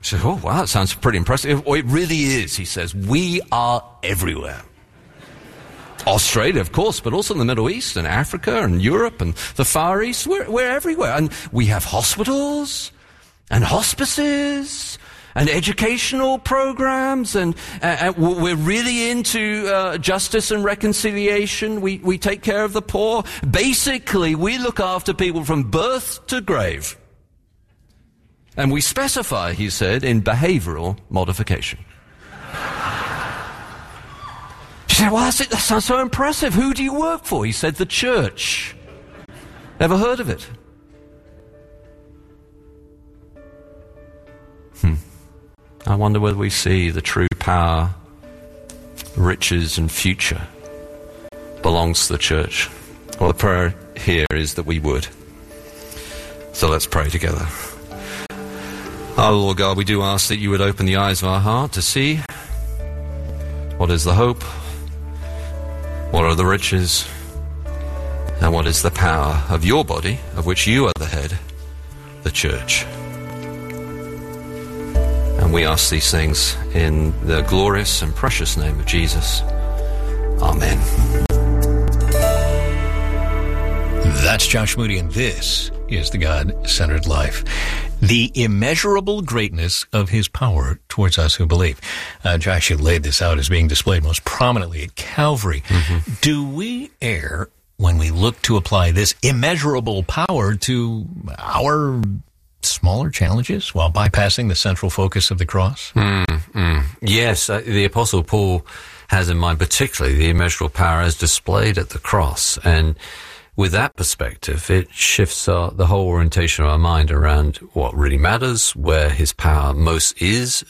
He says, oh, wow, that sounds pretty impressive. Well, it really is, he says. We are everywhere. Australia, of course, but also in the Middle East and Africa and Europe and the Far East. We're everywhere. And we have hospitals and hospices and educational programs, and we're really into justice and reconciliation. We take care of the poor. Basically, we look after people from birth to grave. And we specify, he said, in behavioral modification. She said, well, that sounds so impressive. Who do you work for? He said, the church. Ever heard of it? I wonder whether we see the true power, riches, and future belongs to the church. Well, the prayer here is that we would. So let's pray together. Our Lord God, we do ask that you would open the eyes of our heart to see what is the hope, what are the riches, and what is the power of your body, of which you are the head, the church. And we ask these things in the glorious and precious name of Jesus. Amen. That's Josh Moody, and this is the God-Centered Life. The immeasurable greatness of his power towards us who believe. Josh, you laid this out as being displayed most prominently at Calvary. Mm-hmm. Do we err when we look to apply this immeasurable power to our smaller challenges while bypassing the central focus of the cross? Yes, the Apostle Paul has in mind particularly the immeasurable power as displayed at the cross. And with that perspective, it shifts the whole orientation of our mind around what really matters, where his power mostly is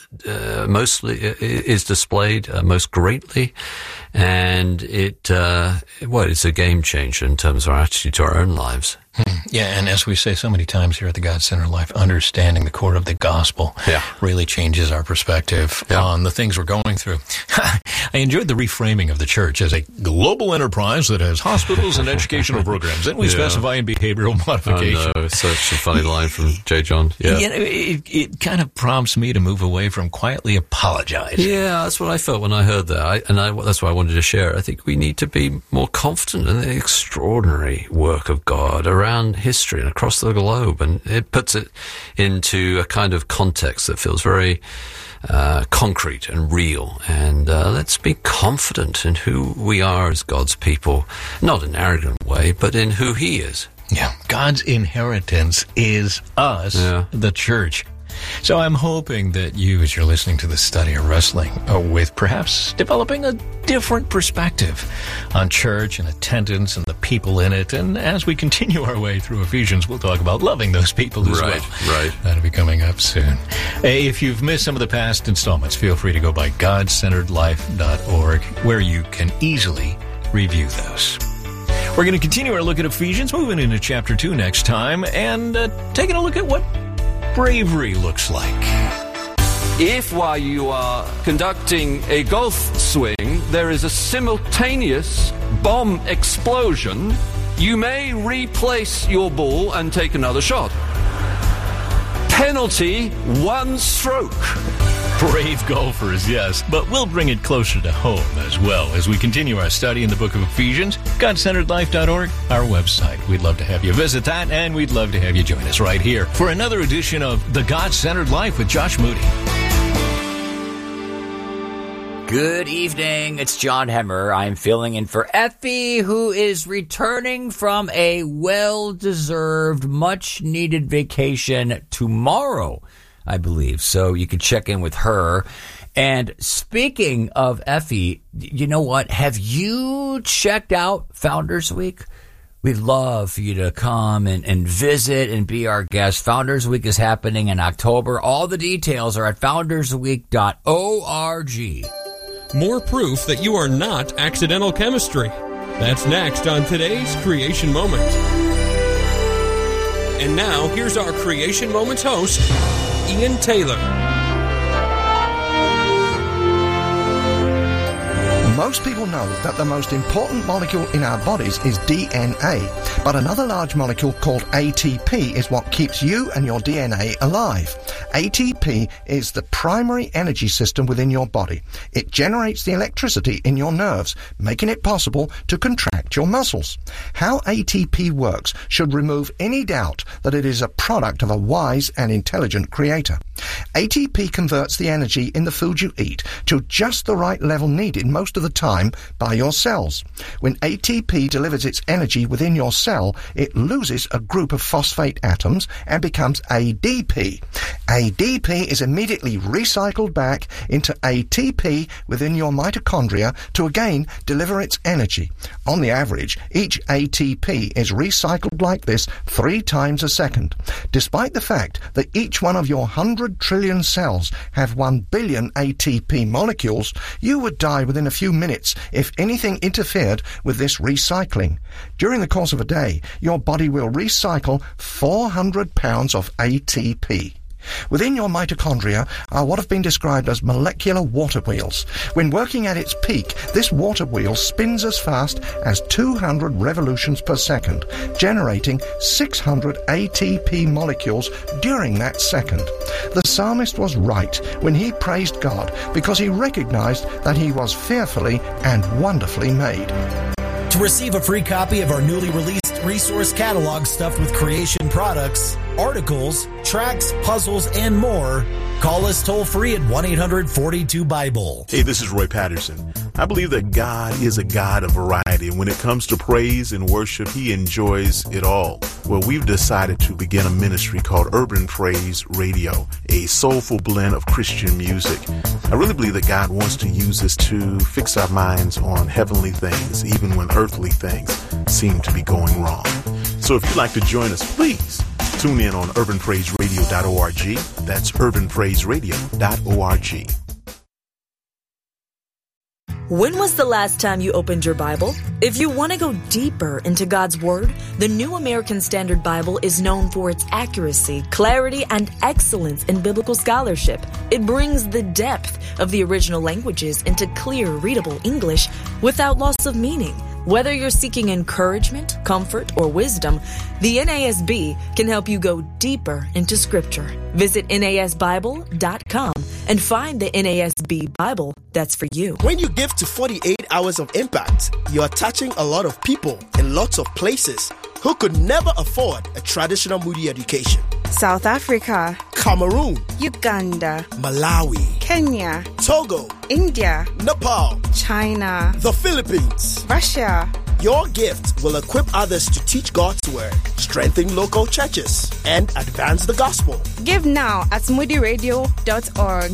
displayed most greatly, and it's a game changer in terms of our attitude to our own lives. Yeah, and as we say so many times here at the God-Centered Life, understanding the core of the gospel really changes our perspective on the things we're going through. I enjoyed the reframing of the church as a global enterprise that has hospitals and educational programs. Then we specify in behavioral modification. I know, it's such a funny line from J. John. Yeah. It kind of prompts me to move away from quietly apologizing. Yeah, that's what I felt when I heard that. That's why I wanted to share. I think we need to be more confident in the extraordinary work of God around history and across the globe, and it puts it into a kind of context that feels very concrete and real. And let's be confident in who we are as God's people, not in an arrogant way, but in who he is. Yeah, God's inheritance is us, the church. So I'm hoping that you, as you're listening to this study, are wrestling with perhaps developing a different perspective on church and attendance and the people in it. And as we continue our way through Ephesians, we'll talk about loving those people as well. Right. That'll be coming up soon. Hey, if you've missed some of the past installments, feel free to go by godcenteredlife.org, where you can easily review those. We're going to continue our look at Ephesians, moving into chapter 2 next time, and taking a look at what bravery looks like. If while you are conducting a golf swing, there is a simultaneous bomb explosion, you may replace your ball and take another shot. Penalty, 1 stroke. Brave golfers, yes, but we'll bring it closer to home as well as we continue our study in the book of Ephesians. GodCenteredLife.org, our website. We'd love to have you visit that, and we'd love to have you join us right here for another edition of The God-Centered Life with Josh Moody. Good evening, it's John Hemmer. I'm filling in for Effie, who is returning from a well-deserved, much-needed vacation tomorrow, I believe. So you can check in with her. And speaking of Effie, you know what? Have you checked out Founders Week? We'd love for you to come and visit and be our guest. Founders Week is happening in October. All the details are at foundersweek.org. More proof that you are not accidental chemistry. That's next on today's Creation Moment. And now, here's our Creation Moments host, Ian Taylor. Most people know that the most important molecule in our bodies is DNA, but another large molecule called ATP is what keeps you and your DNA alive. ATP is the primary energy system within your body. It generates the electricity in your nerves, making it possible to contract your muscles. How ATP works should remove any doubt that it is a product of a wise and intelligent creator. ATP converts the energy in the food you eat to just the right level needed most of the time by your cells. When ATP delivers its energy within your cell, it loses a group of phosphate atoms and becomes ADP. ADP is immediately recycled back into ATP within your mitochondria to again deliver its energy. On the average, each ATP is recycled like this 3 times a second. Despite the fact that each one of your 100 trillion cells have 1 billion ATP molecules, you would die within a few minutes if anything interfered with this recycling. During the course of a day, your body will recycle 400 pounds of ATP. Within your mitochondria are what have been described as molecular water wheels. When working at its peak, this water wheel spins as fast as 200 revolutions per second, generating 600 ATP molecules during that second. The psalmist was right when he praised God because he recognized that he was fearfully and wonderfully made. To receive a free copy of our newly released resource catalog stuffed with creation products, articles, tracks, puzzles, and more, call us toll-free at 1-800-42-BIBLE. Hey, this is Roy Patterson. I believe that God is a God of variety, and when it comes to praise and worship, He enjoys it all. Well, we've decided to begin a ministry called Urban Praise Radio, a soulful blend of Christian music. I really believe that God wants to use this to fix our minds on heavenly things, even when earthly things seem to be going wrong. So if you'd like to join us, please tune in on urbanpraiseradio.org. That's urbanpraiseradio.org. When was the last time you opened your Bible? If you want to go deeper into God's Word, the New American Standard Bible is known for its accuracy, clarity, and excellence in biblical scholarship. It brings the depth of the original languages into clear, readable English without loss of meaning. Whether you're seeking encouragement, comfort, or wisdom, the NASB can help you go deeper into Scripture. Visit NASBible.com and find the NASB Bible that's for you. When you give to 48 Hours of Impact, you're touching a lot of people in lots of places who could never afford a traditional Moody education. South Africa, Cameroon, Uganda, Malawi, Kenya, Togo, India, Nepal, China, the Philippines, Russia. Your gift will equip others to teach God's Word, strengthen local churches, and advance the gospel. Give now at moodyradio.org.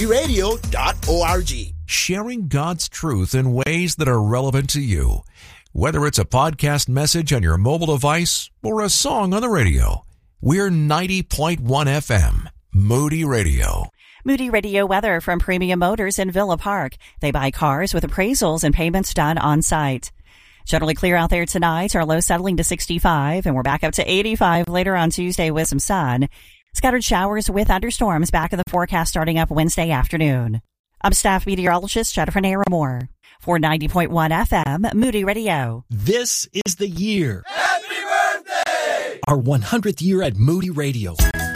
moodyradio.org. Sharing God's truth in ways that are relevant to you. Whether it's a podcast message on your mobile device or a song on the radio, we're 90.1 FM, Moody Radio. Moody Radio weather from Premium Motors in Villa Park. They buy cars with appraisals and payments done on site. Generally clear out there tonight. Our low settling to 65, and we're back up to 85 later on Tuesday with some sun. Scattered showers with thunderstorms back in the forecast starting up Wednesday afternoon. I'm staff meteorologist Jennifer Naramore for 90.1 FM, Moody Radio. This is the year. Happy birthday! Our 100th year at Moody Radio.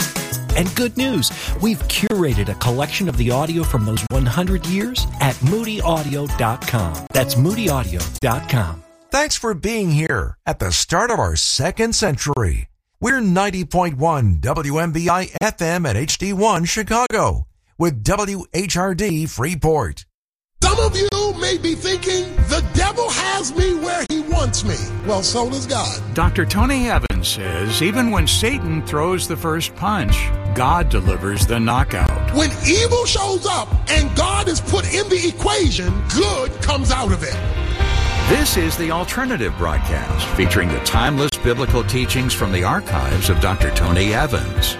And good news, we've curated a collection of the audio from those 100 years at moodyaudio.com. That's moodyaudio.com. Thanks for being here at the start of our second century. We're 90.1 WMBI FM at HD1 Chicago with WHRD Freeport. Some of you may be thinking, the devil has me where he wants me. Well, so does God. Dr. Tony Evans says, even when Satan throws the first punch, God delivers the knockout. When evil shows up and God is put in the equation, good comes out of it. This is the Alternative Broadcast, featuring the timeless biblical teachings from the archives of Dr. Tony Evans.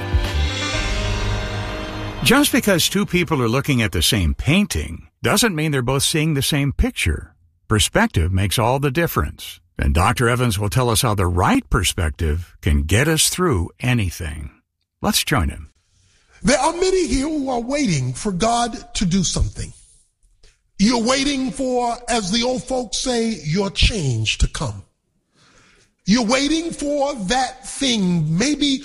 Just because two people are looking at the same painting doesn't mean they're both seeing the same picture. Perspective makes all the difference. And Dr. Evans will tell us how the right perspective can get us through anything. Let's join him. There are many here who are waiting for God to do something. You're waiting for, as the old folks say, your change to come. You're waiting for that thing. Maybe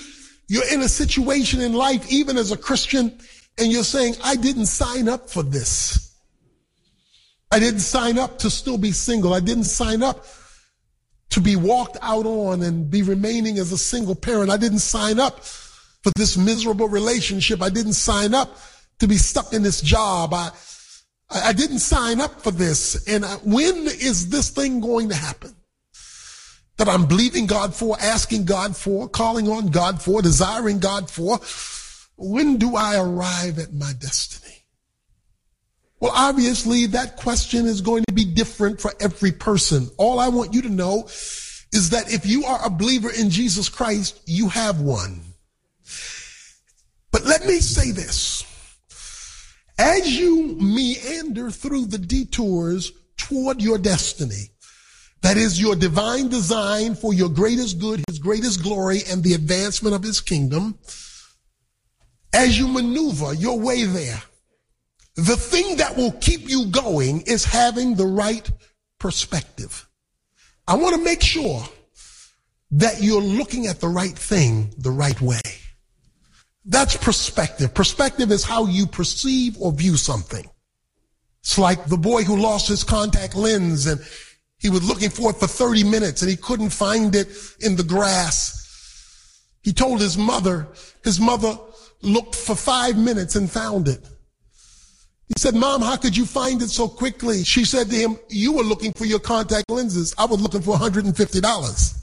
You're in a situation in life, even as a Christian, and you're saying, I didn't sign up for this. I didn't sign up to still be single. I didn't sign up to be walked out on and be remaining as a single parent. I didn't sign up for this miserable relationship. I didn't sign up to be stuck in this job. I didn't sign up for this. And when is this thing going to happen that I'm believing God for, asking God for, calling on God for, desiring God for? When do I arrive at my destiny? Well, obviously, that question is going to be different for every person. All I want you to know is that if you are a believer in Jesus Christ, you have one. But let me say this. As you meander through the detours toward your destiny, that is your divine design for your greatest good, his greatest glory, and the advancement of his kingdom, as you maneuver your way there, the thing that will keep you going is having the right perspective. I want to make sure that you're looking at the right thing the right way. That's perspective. Perspective is how you perceive or view something. It's like the boy who lost his contact lens and he was looking for it for 30 minutes and he couldn't find it in the grass. He told his mother looked for 5 minutes and found it. He said, Mom, how could you find it so quickly? She said to him, you were looking for your contact lenses. I was looking for $150.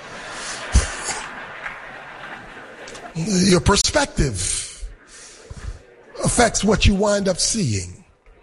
Your perspective affects what you wind up seeing.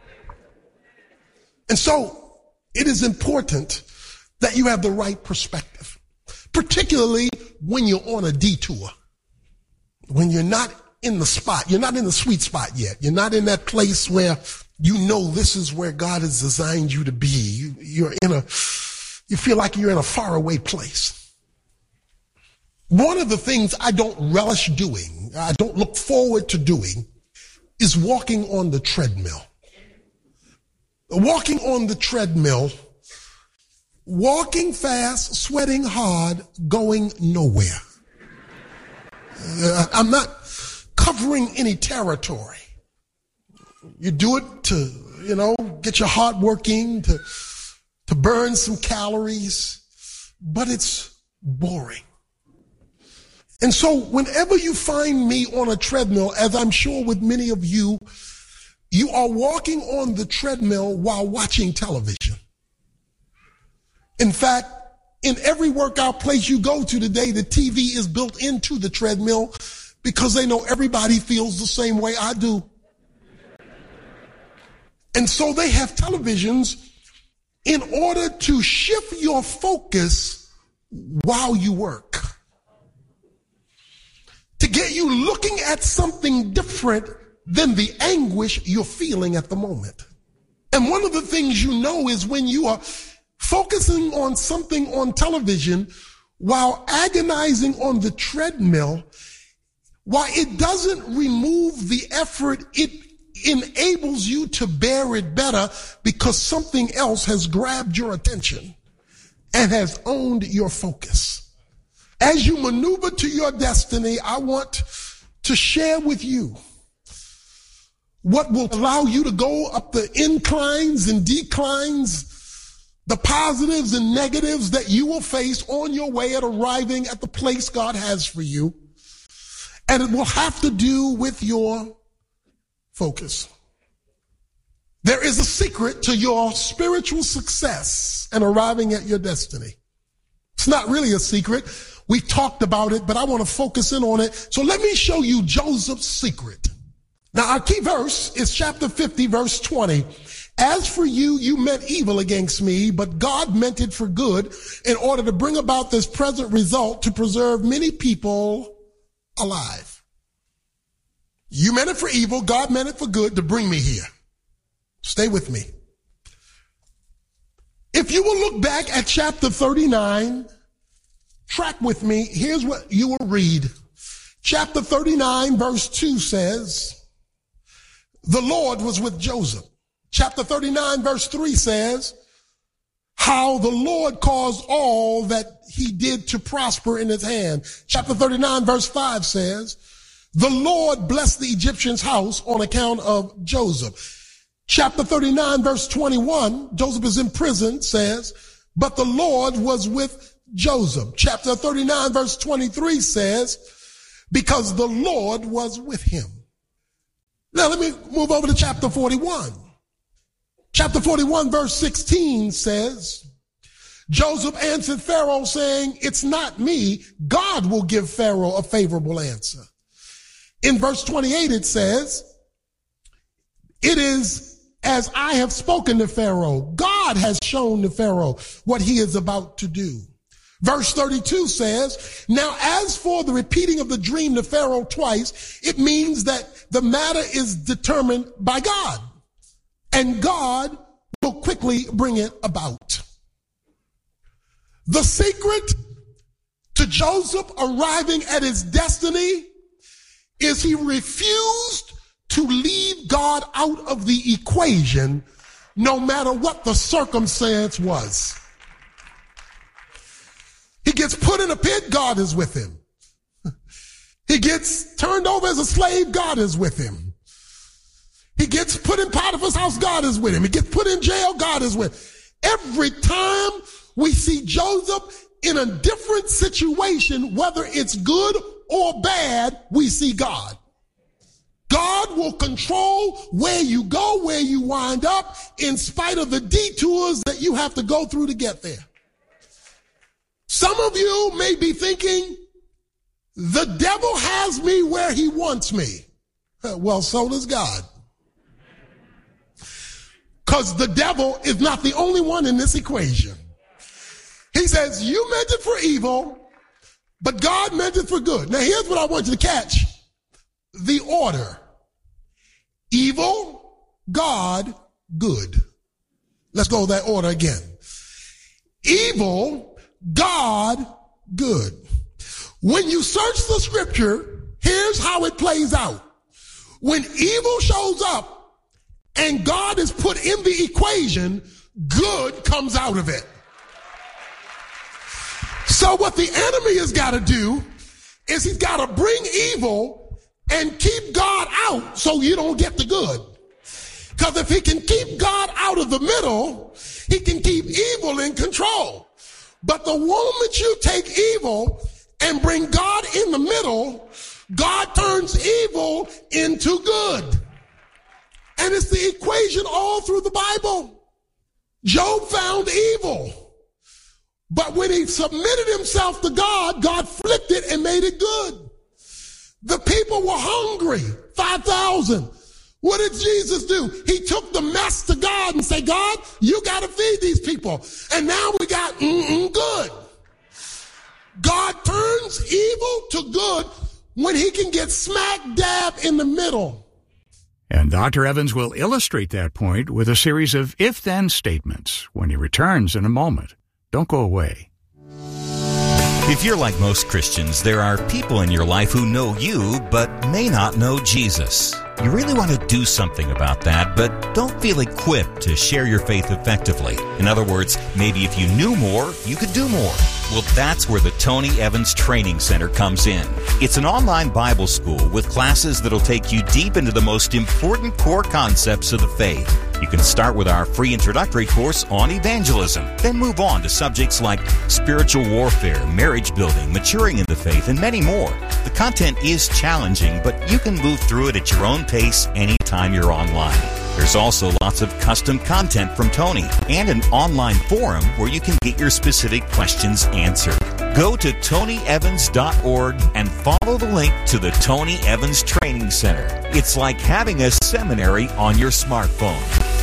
And so it is important that you have the right perspective, particularly when you're on a detour, when you're not in the spot. You're not in the sweet spot yet. You're not in that place where you know this is where God has designed you to be. You feel like you're in a faraway place. One of the things I don't relish doing, I don't look forward to doing, is walking on the treadmill. Walking on the treadmill, walking fast, sweating hard, going nowhere. I'm not covering any territory. You do it to, get your heart working, to burn some calories, but it's boring. And so whenever you find me on a treadmill, as I'm sure with many of you, you are walking on the treadmill while watching television. In fact, in every workout place you go to today, the TV is built into the treadmill because they know everybody feels the same way I do. And so they have televisions in order to shift your focus while you work, to get you looking at something different than the anguish you're feeling at the moment. And one of the things you know is when you are focusing on something on television while agonizing on the treadmill, while it doesn't remove the effort, it enables you to bear it better because something else has grabbed your attention and has owned your focus. As you maneuver to your destiny, I want to share with you what will allow you to go up the inclines and declines, the positives and negatives that you will face on your way at arriving at the place God has for you. And it will have to do with your focus. There is a secret to your spiritual success and arriving at your destiny. It's not really a secret. We talked about it, but I want to focus in on it. So let me show you Joseph's secret. Now, our key verse is chapter 50, verse 20. As for you, you meant evil against me, but God meant it for good in order to bring about this present result to preserve many people alive. You meant it for evil. God meant it for good to bring me here. Stay with me. If you will look back at chapter 39, track with me. Here's what you will read. Chapter 39, verse 2 says, the Lord was with Joseph. Chapter 39, verse 3 says, how the Lord caused all that he did to prosper in his hand. Chapter 39, verse 5 says, the Lord blessed the Egyptian's house on account of Joseph. Chapter 39, verse 21, Joseph is in prison, says, but the Lord was with Joseph. Chapter 39, verse 23 says, because the Lord was with him. Now let me move over to chapter 41. Chapter 41, verse 16 says, Joseph answered Pharaoh saying, it's not me. God will give Pharaoh a favorable answer. In verse 28, it says, it is as I have spoken to Pharaoh. God has shown to Pharaoh what he is about to do. Verse 32 says, now as for the repeating of the dream to Pharaoh twice, it means that the matter is determined by God, and God will quickly bring it about. The secret to Joseph arriving at his destiny is he refused to leave God out of the equation, no matter what the circumstance was. He gets put in a pit, God is with him. He gets turned over as a slave, God is with him. He gets put in Potiphar's house, God is with him. He gets put in jail, God is with him. Every time we see Joseph in a different situation, whether it's good or bad, we see God. God will control where you go, where you wind up, in spite of the detours that you have to go through to get there. Some of you may be thinking, the devil has me where he wants me. Well, so does God. Because the devil is not the only one in this equation. He says, you meant it for evil, but God meant it for good. Now, here's what I want you to catch. The order. Evil, God, good. Let's go that order again. Evil, God, good. When you search the scripture, here's how it plays out. When evil shows up and God is put in the equation, good comes out of it. So what the enemy has got to do is he's got to bring evil and keep God out so you don't get the good. Because if he can keep God out of the middle, he can keep evil in control. But the moment you take evil and bring God in the middle, God turns evil into good. And it's the equation all through the Bible. Job found evil. But when he submitted himself to God, God flipped it and made it good. The people were hungry, 5,000. What did Jesus do? He took the mess to God and said, God, you got to feed these people. And now we got good. God turns evil to good when he can get smack dab in the middle. And Dr. Evans will illustrate that point with a series of if-then statements when he returns in a moment. Don't go away. If you're like most Christians, there are people in your life who know you but may not know Jesus. You really want to do something about that, but don't feel equipped to share your faith effectively. In other words, maybe if you knew more, you could do more. Well, that's where the Tony Evans Training Center comes in. It's an online Bible school with classes that'll take you deep into the most important core concepts of the faith. You can start with our free introductory course on evangelism, then move on to subjects like spiritual warfare, marriage building, maturing in the faith, and many more. The content is challenging, but you can move through it at your own pace anytime you're online. There's also lots of custom content from Tony and an online forum where you can get your specific questions answered. Go to TonyEvans.org and follow the link to the Tony Evans Training Center. It's like having a seminary on your smartphone.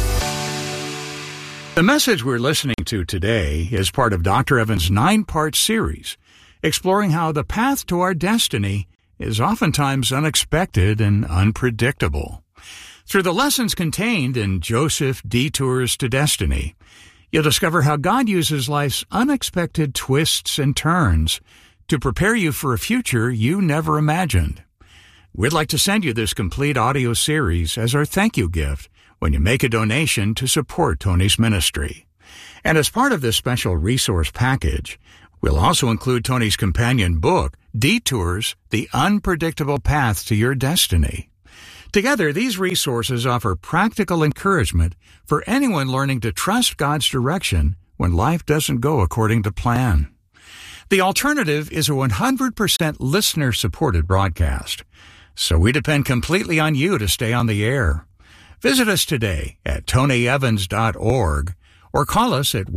The message we're listening to today is part of Dr. Evans' 9-part series, exploring how the path to our destiny is oftentimes unexpected and unpredictable. Through the lessons contained in Joseph Detours to Destiny, you'll discover how God uses life's unexpected twists and turns to prepare you for a future you never imagined. We'd like to send you this complete audio series as our thank you gift when you make a donation to support Tony's ministry. And as part of this special resource package, we'll also include Tony's companion book, Detours, The Unpredictable Path to Your Destiny. Together, these resources offer practical encouragement for anyone learning to trust God's direction when life doesn't go according to plan. The alternative is a 100% listener-supported broadcast, so we depend completely on you to stay on the air. Visit us today at tonyevans.org or call us at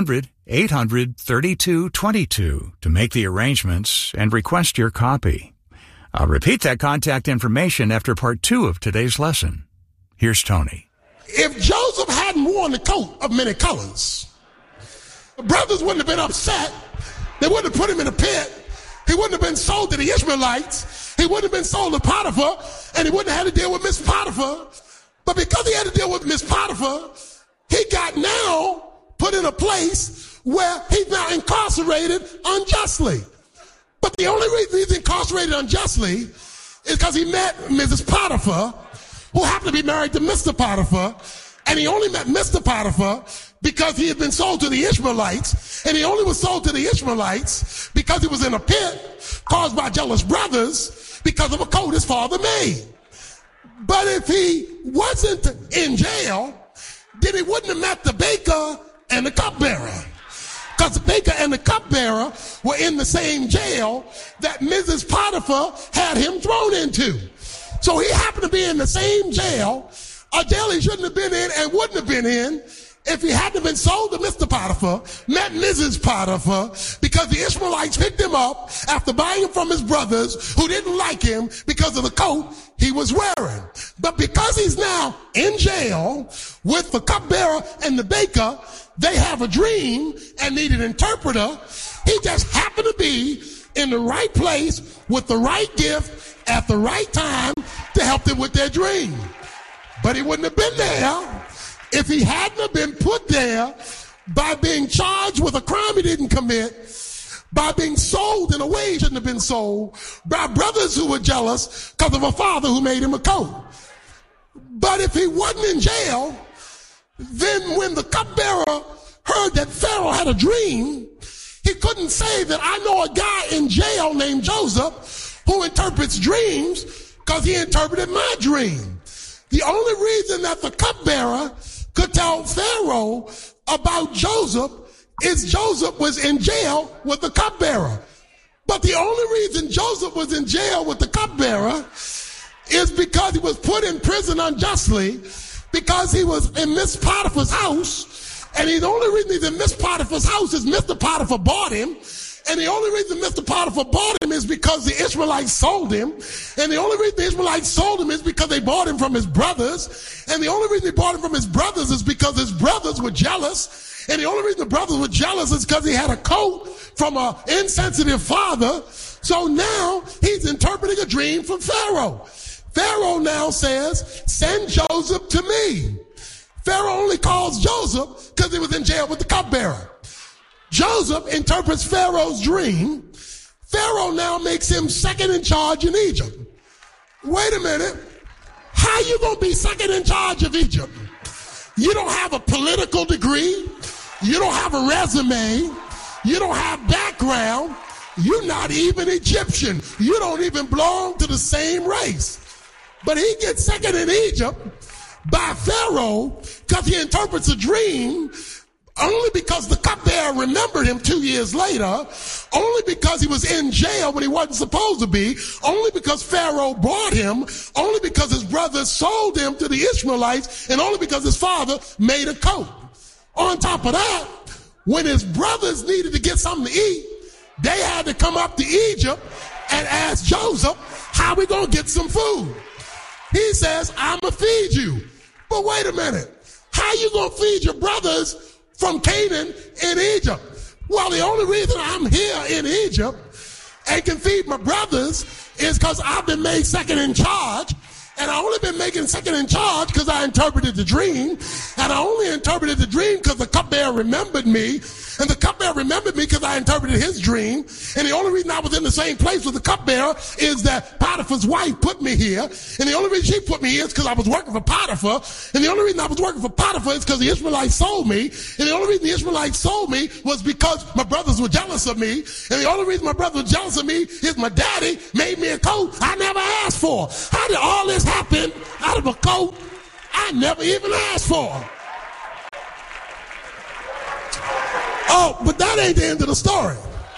1-800-800-3222 to make the arrangements and request your copy. I'll repeat that contact information after part 2 of today's lesson. Here's Tony. If Joseph hadn't worn the coat of many colors, the brothers wouldn't have been upset. They wouldn't have put him in a pit. He wouldn't have been sold to the Ishmaelites. He wouldn't have been sold to Potiphar, and he wouldn't have had to deal with Miss Potiphar. But because he had to deal with Miss Potiphar, he got now put in a place where he's now incarcerated unjustly. But the only reason he's incarcerated unjustly is because he met Mrs. Potiphar, who happened to be married to Mr. Potiphar, and he only met Mr. Potiphar because he had been sold to the Ishmaelites, and he only was sold to the Ishmaelites because he was in a pit caused by jealous brothers because of a coat his father made. But if he wasn't in jail, then he wouldn't have met the baker and the cupbearer. Because the baker and the cupbearer were in the same jail that Mrs. Potiphar had him thrown into. So he happened to be in the same jail, a jail he shouldn't have been in and wouldn't have been in if he hadn't been sold to Mr. Potiphar, met Mrs. Potiphar, because the Ishmaelites picked him up after buying him from his brothers who didn't like him because of the coat he was wearing. But because he's now in jail with the cupbearer and the baker, they have a dream and need an interpreter. He just happened to be in the right place with the right gift at the right time to help them with their dream. But he wouldn't have been there if he hadn't have been put there by being charged with a crime he didn't commit, by being sold in a way he shouldn't have been sold, by brothers who were jealous because of a father who made him a coat. But if he wasn't in jail, then when the cupbearer heard that Pharaoh had a dream, he couldn't say that I know a guy in jail named Joseph who interprets dreams because he interpreted my dream. The only reason that the cupbearer could tell Pharaoh about Joseph is Joseph was in jail with the cupbearer. But the only reason Joseph was in jail with the cupbearer is because he was put in prison unjustly, because he was in Miss Potiphar's house. And the only reason he's in Miss Potiphar's house is Mr. Potiphar bought him. And the only reason Mr. Potiphar bought him is because the Ishmaelites sold him. And the only reason the Ishmaelites sold him is because they bought him from his brothers. And the only reason they bought him from his brothers is because his brothers were jealous. And the only reason the brothers were jealous is because he had a coat from an insensitive father. So now he's interpreting a dream from Pharaoh. Pharaoh now says, send Joseph to me. Pharaoh only calls Joseph because he was in jail with the cupbearer. Joseph interprets Pharaoh's dream. Pharaoh now makes him second in charge in Egypt. Wait a minute. How you going to be second in charge of Egypt? You don't have a political degree. You don't have a resume. You don't have background. You're not even Egyptian. You don't even belong to the same race. But he gets second in Egypt by Pharaoh because he interprets a dream, only because the cupbearer remembered him 2 years later, only because he was in jail when he wasn't supposed to be, only because Pharaoh bought him, only because his brothers sold him to the Ishmaelites, and only because his father made a coat. On top of that, when his brothers needed to get something to eat, they had to come up to Egypt and ask Joseph, how we going to get some food? He says, I'm going to feed you. But wait a minute. How you going to feed your brothers from Canaan in Egypt? Well, the only reason I'm here in Egypt and can feed my brothers is because I've been made second in charge. And I only been making second in charge because I interpreted the dream. And I only interpreted the dream because the cupbearer remembered me. And the cupbearer remembered me because I interpreted his dream. And the only reason I was in the same place with the cupbearer is that Potiphar's wife put me here. And the only reason she put me here is because I was working for Potiphar. And the only reason I was working for Potiphar is because the Ishmaelites sold me. And the only reason the Ishmaelites sold me was because my brothers were jealous of me. And the only reason my brothers were jealous of me is my daddy made me a coat I never asked for. How did all this happen out of a coat I never even asked for? Oh, but that ain't the end of the story.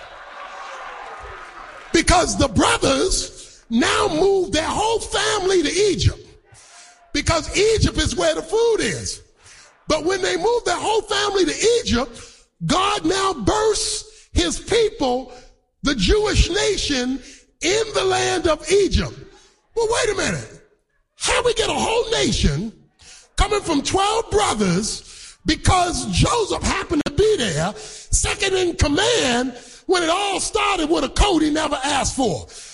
Because the brothers now moved their whole family to Egypt. Because Egypt is where the food is. But when they moved their whole family to Egypt, God now bursts his people, the Jewish nation, in the land of Egypt. Well, wait a minute. How we get a whole nation coming from 12 brothers because Joseph happened to be there, second in command, when it all started with a coat he never asked for?